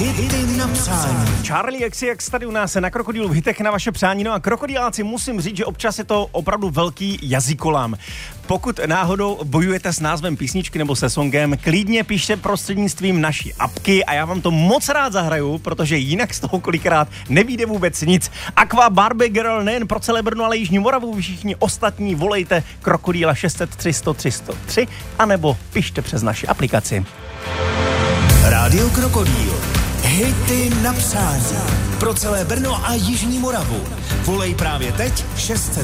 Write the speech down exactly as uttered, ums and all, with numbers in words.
Hity na přání. Charlie X C X tady u nás na Krokodýlu v hitech na vaše přání. No a krokodýláci, musím říct, že občas je to opravdu velký jazykolám. Pokud náhodou bojujete s názvem písničky nebo se songem, klidně píšte prostřednictvím naší apky a já vám to moc rád zahraju, protože jinak z toho kolikrát nevíde vůbec nic. Aqua Barbie Girl nejen pro celé Brno, ale Jižní Moravu, všichni ostatní volejte Krokodýla šest set tři sto tři sto tři anebo pište přes naši aplikaci. Rádio Krokodýl. Hity na přání. Pro celé Brno a Jižní Moravu. Volej právě teď šest set